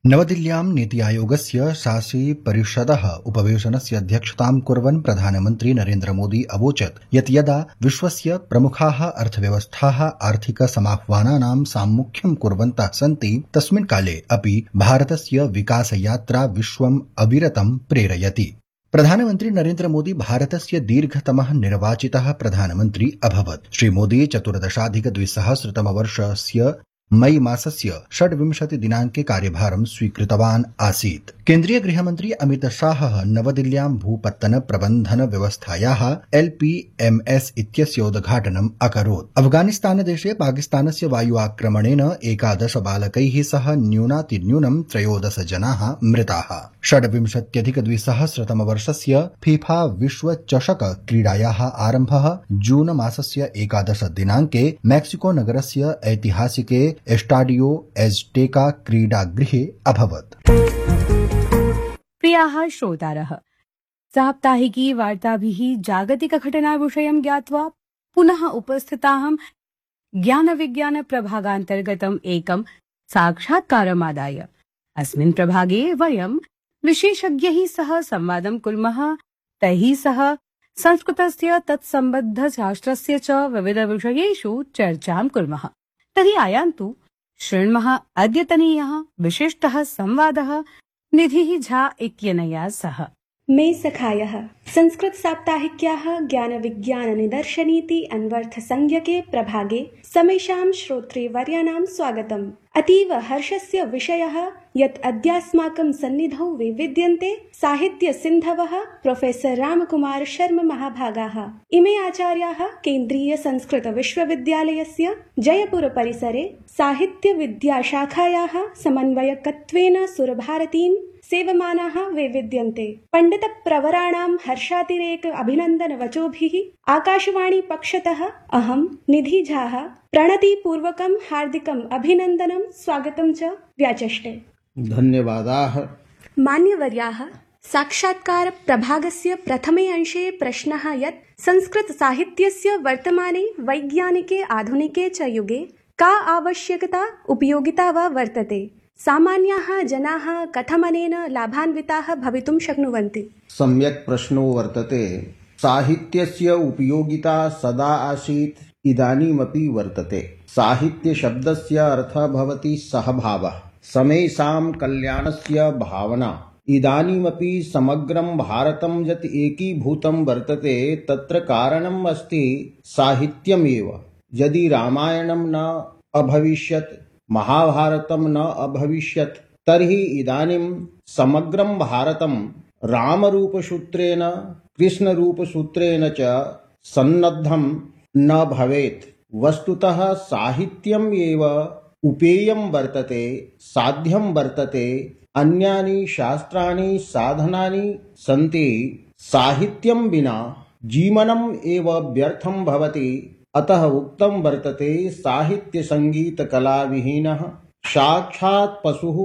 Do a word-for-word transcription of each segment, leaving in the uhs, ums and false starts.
नवदिल्ल्यां नीति आयोगस्य शासि परिषदः उपवेशनस्य अध्यक्षतां कुर्वन् प्रधानमन्त्री नरेन्द्रमोदी अवोचत् यत् यदा विश्वस्य प्रमुखाः अर्थव्यवस्थाः आर्थिक समाह्वानानां साम्मुख्यं कुर्वन्तः सन्ति तस्मिन् काले अपि भारतस्य विकासयात्रा विश्वम् अविरतं प्रेरयति। प्रधानमन्त्री नरेन्द्र मोदी भारतस्य दीर्घतमः निर्वाचितः प्रधानमन्त्री अभवत्। श्रीमोदी चतुर्दशाधिक द्विसहस्रतमवर्षस्य मई मासस्य षड्विंशति दिनाङ्के कार्यभारं स्वीकृतवान् आसीत्। केन्द्रीय गृहमन्त्री अमित शाहः नवदिल्ल्यां भूपत्तन प्रबन्धन व्यवस्थायाः एल् पी एम् एस् इत्यस्य उद्घाटनम् अकरोत्। अफगानिस्तानदेशे पाकिस्तानस्य वायु आक्रमणेन एकादश बालकैः सह न्यूनातिन्यूनं त्रयोदश जनाः मृताः। षड्विंशत्यधिक द्विसहस्रतमवर्षस्य फीफा विश्वचषक क्रीडायाः आरम्भः जून मासस्य एकादश दिनाङ्के मेक्सिको नगरस्य ऐतिहासिके एस्टाडियो एज़्टेका क्रीडागृहे अभवत्। प्रियाः श्रोतारः, साप्ताहिकी वार्ताभिः जागतिकघटनाविषयं ज्ञात्वा पुनः उपस्थिताः ज्ञानविज्ञानप्रभागान्तर्गतम् एकं साक्षात्कारमादाय। अस्मिन् प्रभागे वयं विशेषज्ञैः सह संवादं कुर्मः। तैः सह संस्कृतस्य तत्सम्बद्धशास्त्रस्य च विविधविषयेषु चर्चां कुर्मः। तर्हि आयान्तु शृण्मः अद्यतनीयः विशिष्टः संवादः निधिः झा इत्यनया सह। मे सखायः संस्कृत साप्ताहिक्याः ज्ञान विज्ञान निदर्शनीति अन्वर्थ संज्ञके प्रभागे समेषां श्रोतृवर्याणां स्वागतम्। अतीव हर्षस्य विषयः यत् अद्यास्माकं सन्निधौ विविद्यन्ते साहित्य सिन्धवः प्रोफेसर रामकुमार शर्मा महाभागाः। इमे आचार्याः केन्द्रीय संस्कृत विश्वविद्यालयस्य जयपुर परिसरे साहित्य विद्याशाखायाः समन्वयकत्वेन सुरभारतीं सेवमानाः विविद्यन्ते। पंडित प्रवराणां हर्षातिरेक अभिनन्दन वचोभिः आकाशवाणी पक्षतः अहं निधि झा प्रणतिपूर्वकं हार्दिकम् अभिनन्दनं स्वागतं च व्याचष्टे। धन्यवादाः। मान्यवर्याः, साक्षात्कार प्रभागस्य प्रथमे अंशे प्रश्नः यत् संस्कृत साहित्यस्य वर्तमाने वैज्ञानिके आधुनिके च युगे का आवश्यकता उपयोगिता वा वर्तते? सामान्याः जनाः कथमनेन लाभान्विताः भवितुं शक्नुवन्ति? सम्यक् प्रश्नो वर्तते। साहित्यस्य उपयोगिता सदा आसीत्, इदानीमपि वर्तते। साहित्य शब्दस्य अर्थः भवति सहभावः, समेषां कल्याणस्य भावना। इदानीमपि समग्रं भारतं यत् एकीभूतं वर्तते तत्र कारणम् अस्ति साहित्यमेव। यदि रामायणं न अभविष्यत्, महाभारतं न अभविष्यत्, तर्हि इदानीं समग्रं भारतं रामरूपसूत्रेण कृष्णरूपसूत्रेण च सन्नद्धं न भवेत्। वस्तुतः साहित्यम् एव उपेयं वर्तते, साध्यं वर्तते। अन्यानि शास्त्राणि साधनानि सन्ति। साहित्यं विना जीवनम् एव व्यर्थं भवति। अतः उक्तं वर्तते साहित्य संगीत कला विहीनः साक्षात् पशुः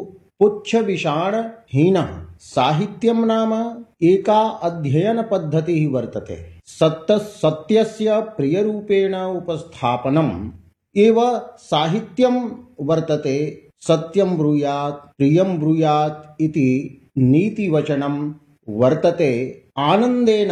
पुच्छविषाणहीनः। साहित्यं नाम एका अध्ययन पद्धतिः वर्तते। सत्य सत्यस्य प्रियरूपेण उपस्थापनम् एव साहित्यं वर्तते। सत्यं ब्रूयात् प्रियं ब्रूयात् इति नीतिवचनं वर्तते। आनन्देन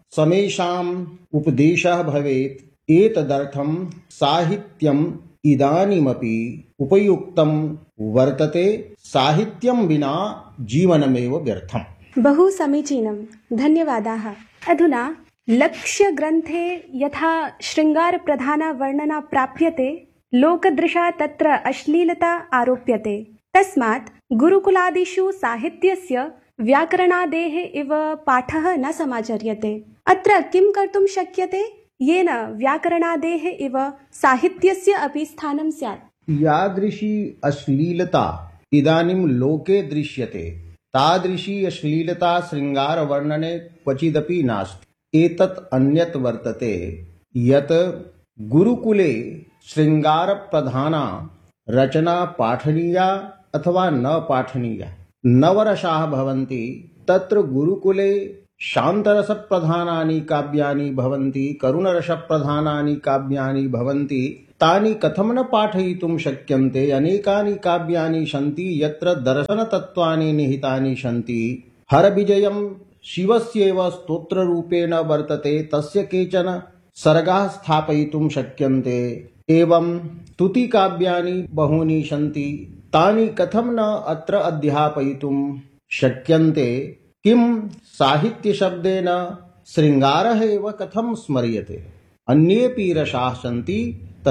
समेषाम् उपदेशः भवेत्। एतदर्थं साहित्यम् इदानीमपि उपयुक्तं वर्तते। साहित्यं विना जीवनमेव व्यर्थम्। बहु समीचीनं, धन्यवादाः। अधुना लक्ष्यग्रन्थे यथा शृङ्गारप्रधाना वर्णना प्राप्यते, लोकदृशा तत्र अश्लीलता आरोप्यते। तस्मात् गुरुकुलादिषु साहित्यस्य व्याकरणादेः इव पाठः न समाचर्यते। अत्र किं कर्तुं शक्यते येन व्याकरणादेः इव साहित्यस्य अपि स्थानं स्यात्? यादृशी अश्लीलता इदानीं लोके दृश्यते, तादृशी अश्लीलता शृङ्गारवर्णने क्वचिदपि नास्ति। एतत् अन्यत् वर्तते यत् गुरुकुले शृङ्गारप्रधाना रचना पाठनीया अथवा न पाठनीया। नवरसाः भवन्ति। तत्र गुरुकुले शान्तरसप्रधानानि काव्यानि भवन्ति, करुणरसप्रधानानि काव्यानि भवन्ति, तानि कथं न पाठयितुं शक्यन्ते। अनेकानि काव्यानि सन्ति यत्र दर्शनतत्त्वानि निहितानि सन्ति। हरविजयं शिवस्यैव स्तोत्ररूपेण वर्तते, तस्य केचन सर्गाः स्थापयितुं शक्यन्ते। एवं स्तुतिकाव्यानि बहूनि सन्ति, तानि कथं न अत्र अध्यापयितुं शक्यन्ते। किं साहित्यशब्देन शृङ्गारः एव कथं स्मर्यते। अन्येऽपि रसाः सन्ति,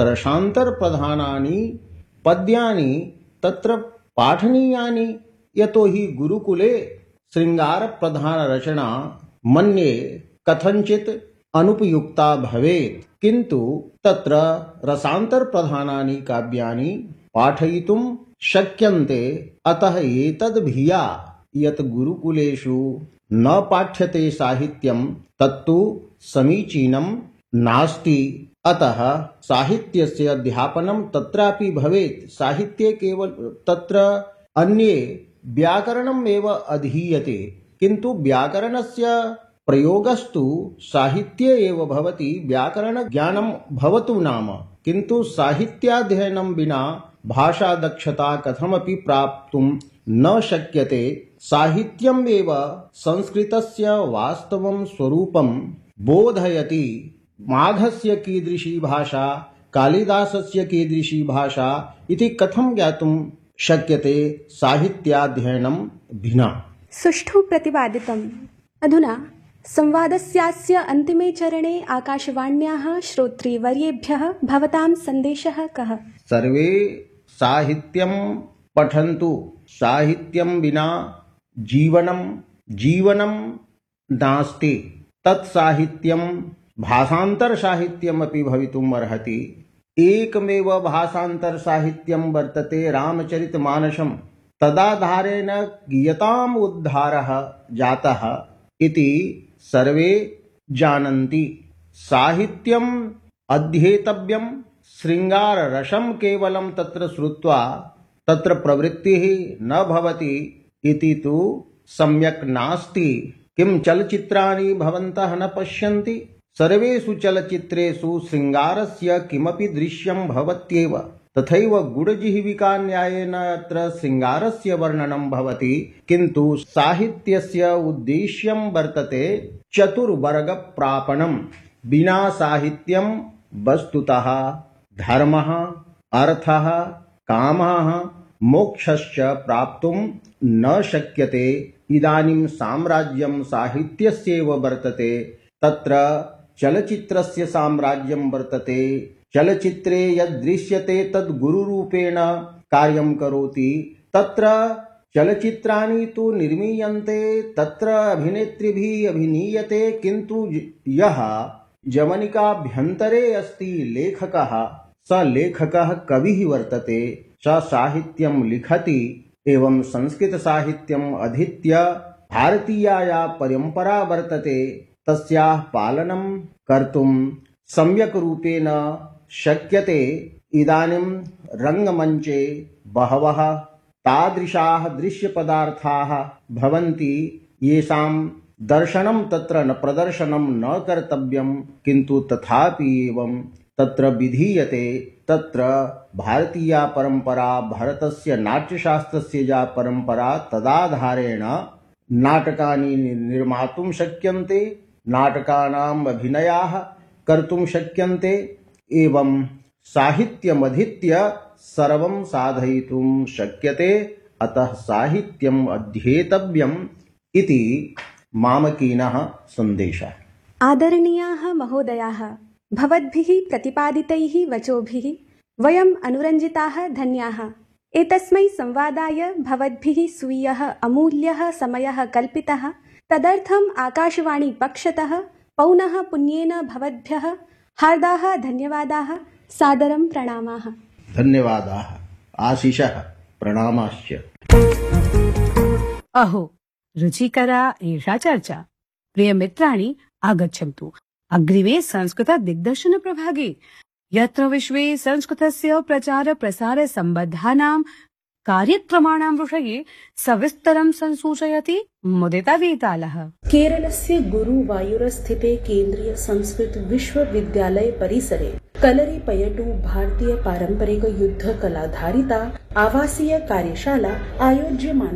तरसान्तरप्रधानानि पद्यानि तत्र पाठनीयानि। यतो हि गुरुकुले शृङ्गारप्रधानरचना मन्ये कथञ्चित् अनुपयुक्ता भवेत्, किन्तु तत्र रसान्तरप्रधानानि काव्यानि पाठयितुं शक्यन्ते। अतः एतद्भिया यत् गुरुकुलेषु न पाठ्यते साहित्यं तत्तु समीचीनं नास्ति। अतः साहित्यस्य अध्यापनं तत्रापि भवेत्। साहित्ये केवल तत्र अन्ये व्याकरणम् एव अधीयते, किन्तु व्याकरणस्य प्रयोगस्तु साहित्ये एव भवति। व्याकरणज्ञानं भवतु नाम, किन्तु साहित्याध्ययनं विना भाषादक्षता कथमपि प्राप्तुं न शक्यते। साहित्यम् एव संस्कृतस्य वास्तवं स्वरूपं बोधयति। माघस्य कीदृशी भाषा, कालिदासस्य कीदृशी भाषा इति कथं ज्ञातुं शक्यते साहित्याध्ययनं विना। सुष्ठु प्रतिपादितम्। अधुना संवादस्यास्य अन्तिमे चरणे आकाशवाण्याः श्रोतृवर्येभ्यः भवतां सन्देशः कः? सर्वे साहित्यं पठन्तु। साहित्यं विना जीवनं जीवनं नास्ति। तत्साहित्यं भाषान्तरसाहित्यमपि भवितुम् अर्हति। एकमेव भाषान्तरसाहित्यं वर्तते रामचरितमानसं। तदाधारेण गीयताम् उद्धारः जातः इति सर्वे जानन्ति। साहित्यम् अध्येतव्यं। शृङ्गाररसं केवलं तत्र श्रुत्वा तत्र प्रवृत्तिः न भवति इति तु सम्यक् नास्ति। किं चलचित्राणि भवन्तः न पश्यन्ति? सर्वेषु चलचित्रेषु शृङ्गारस्य किमपि दृश्यं भवत्येव। तथैव गुडजिह्विकान्यायेन अत्र शृङ्गारस्य वर्णनं भवति, किन्तु साहित्यस्य उद्देश्यं वर्तते चतुर्वर्गप्रापणम्। विना साहित्यं वस्तुतः धर्मः, अर्थः, कामः, मोक्षश्च प्राप्तुं न शक्यते। इदानीं साम्राज्यं साहित्यस्यैव वर्तते। तत्र चलचित्रस्य साम्राज्यं वर्तते। चलचित्रे यद् दृश्यते तद् गुरुरूपेण कार्यं करोति। तत्र चलचित्राणि तु निर्मीयन्ते, तत्र अभिनेत्रीभिः अभिनीयते, किन्तु यः जवनिकाभ्यन्तरे अस्ति लेखकः, स लेखकः कविः वर्तते। स साहित्यं लिखति। एवं संस्कृतसाहित्यम् अधीत्य भारतीया या परम्परा वर्तते तस्याः पालनं कर्तुं सम्यक् रूपेण शक्यते। इदानीं रङ्गमञ्चे बहवः तादृशाः दृश्यपदार्थाः भवन्ति येषां दर्शनं तत्र न प्रदर्शनं न कर्तव्यं, किन्तु तथापि एवं तत्र विधीयते। तत्र भारतीया परम्परा, भारतस्य नाट्यशास्त्रस्य या परम्परा, तदाधारेण नाटकानि निर्मातुं शक्यन्ते, नाटकानाम् अभिनयाः कर्तुं शक्यन्ते। एवं साहित्यमधीत्य सर्वं साधयितुं शक्यते। अतः साहित्यम् अध्येतव्यम् इति मामकीनः सन्देशः। आदरणीयाः महोदयाः, भवद्भिः प्रतिपादितैः वचोभिः वयम् अनुरञ्जिताः धन्याः। एतस्मै संवादाय भवद्भिः स्वीयः अमूल्यः समयः कल्पितः, तदर्थम् आकाशवाणी पक्षतः पौनः पुन्येन भवद्भ्यः हार्दाः धन्यवादाः, सादरं प्रणामाः। धन्यवादाः, आशिषः, प्रणामाश्च। अहो, रुचिकरा एषा चर्चा। प्रियमित्राणि, आगच्छन्तु अग्रिमे संस्कृत दिग्दर्शन प्रभागे, यत्र विश्वे संस्कृतस्य प्रचार प्रसार सम्बद्धानां कार्यक्रमाणां विषये सविस्तरं संसूचयति मुदिता वेतालः। केरलस्य गुरुवायूरस्थिते केन्द्रीय संस्कृत विश्वविद्यालय परिसरे कलरीपयटु भारतीय पारंपरिक युद्ध कलाधारिता आवासीय कार्यशाला आयोज्यमाना